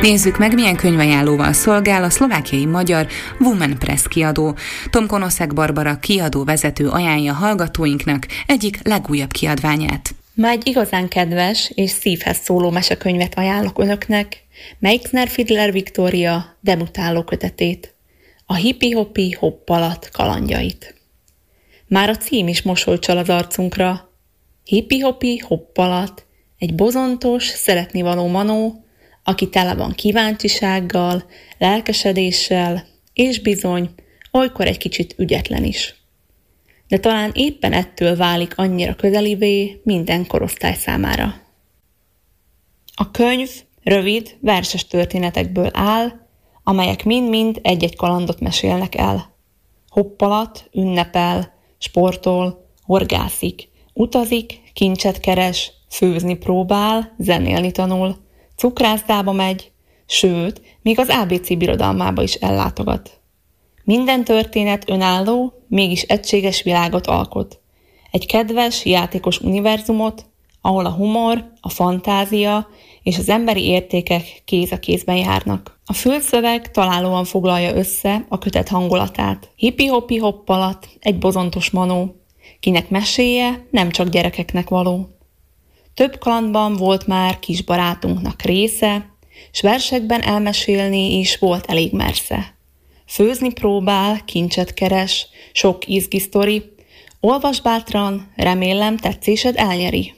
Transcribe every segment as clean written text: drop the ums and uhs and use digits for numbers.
Nézzük meg, milyen könyvajánlóval szolgál a szlovákiai magyar Woman Press kiadó. Tom Konoszek Barbara kiadó vezető ajánlja hallgatóinknak egyik legújabb kiadványát. Ma egy igazán kedves és szívhez szóló mesekönyvet ajánlok önöknek, Meixner Fiedler Viktória debutáló kötetét, a Hippi-hoppi hoppalat kalandjait. Már a cím is mosolyt csal az arcunkra. Hippi-hoppi hoppalat, egy bozontos, szeretnivaló manó, aki tele van kíváncsisággal, lelkesedéssel, és bizony, olykor egy kicsit ügyetlen is. De talán éppen ettől válik annyira közelivé minden korosztály számára. A könyv rövid, verses történetekből áll, amelyek mind-mind egy-egy kalandot mesélnek el. Hoppalat, ünnepel, sportol, horgászik, utazik, kincset keres, főzni próbál, zenélni tanul, cukrászdába megy, sőt, még az ABC birodalmába is ellátogat. Minden történet önálló, mégis egységes világot alkot. Egy kedves, játékos univerzumot, ahol a humor, a fantázia és az emberi értékek kéz a kézben járnak. A fülszöveg találóan foglalja össze a kötet hangulatát. Hippi-hoppi hoppalat, egy bozontos manó, kinek meséje nem csak gyerekeknek való. Több kalandban volt már kis barátunknak része, s versekben elmesélni is volt elég mersze. Főzni próbál, kincset keres, sok izgi sztori, olvasd bátran, remélem tetszésed elnyeri.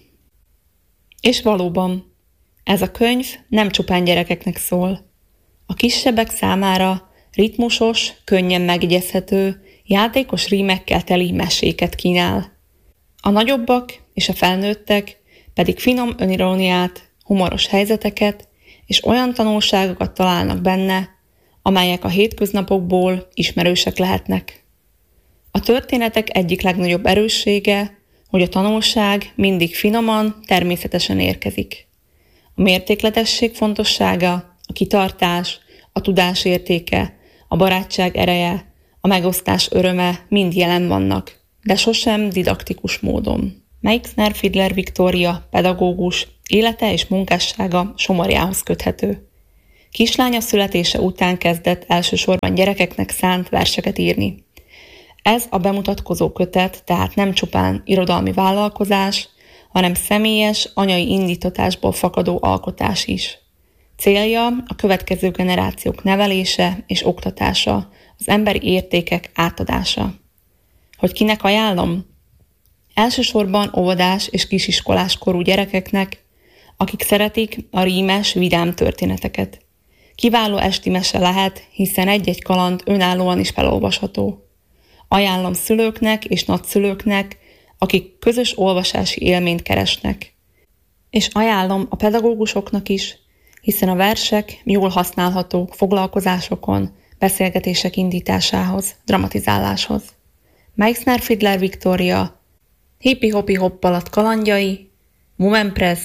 És valóban, ez a könyv nem csupán gyerekeknek szól. A kisebbek számára ritmusos, könnyen megjegyezhető, játékos rímekkel teli meséket kínál. A nagyobbak és a felnőttek pedig finom öniróniát, humoros helyzeteket és olyan tanulságokat találnak benne, amelyek a hétköznapokból ismerősek lehetnek. A történetek egyik legnagyobb erőssége, hogy a tanulság mindig finoman, természetesen érkezik. A mértékletesség fontossága, a kitartás, a tudás értéke, a barátság ereje, a megosztás öröme mind jelen vannak, de sosem didaktikus módon. Meixner Fiedler Viktória pedagógus, élete és munkássága Somorjához köthető. Kislánya születése után kezdett elsősorban gyerekeknek szánt verseket írni. Ez a bemutatkozó kötet tehát nem csupán irodalmi vállalkozás, hanem személyes, anyai indítatásból fakadó alkotás is. Célja a következő generációk nevelése és oktatása, az emberi értékek átadása. Hogy kinek ajánlom? Elsősorban óvodás és kisiskolás korú gyerekeknek, akik szeretik a rímes, vidám történeteket. Kiváló esti mese lehet, hiszen egy-egy kaland önállóan is felolvasható. Ajánlom szülőknek és nagyszülőknek, akik közös olvasási élményt keresnek. És ajánlom a pedagógusoknak is, hiszen a versek jól használhatók foglalkozásokon, beszélgetések indításához, dramatizáláshoz. Meixner Fiedler Viktória, Hippi-hoppi hoppalat kalandjai, Woman Press,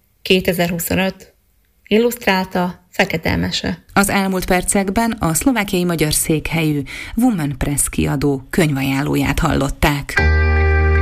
2025, illusztrálta Fekete Emese. Az elmúlt percekben a szlovákiai magyar székhelyű Woman Press kiadó könyvajánlóját hallották.